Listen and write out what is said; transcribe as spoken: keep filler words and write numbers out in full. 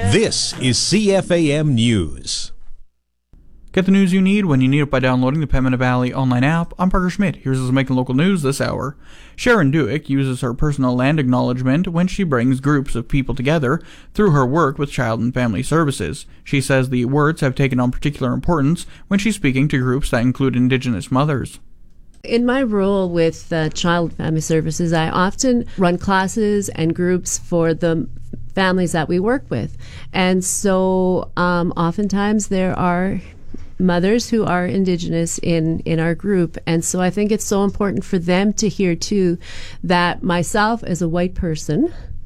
This is C F A M News. Get the news you need when you need it by downloading the Pembina Valley online app. I'm Parker Schmidt. Here's what's making local news this hour. Sharon Duick uses her personal land acknowledgement when she brings groups of people together through her work with Child and Family Services. She says the words have taken on particular importance when she's speaking to groups that include Indigenous mothers. In my role with uh, Child and Family Services, I often run classes and groups for the families that we work with. And so um, oftentimes there are mothers who are Indigenous in, in our group. And so I think it's so important for them to hear, too, that myself as a white person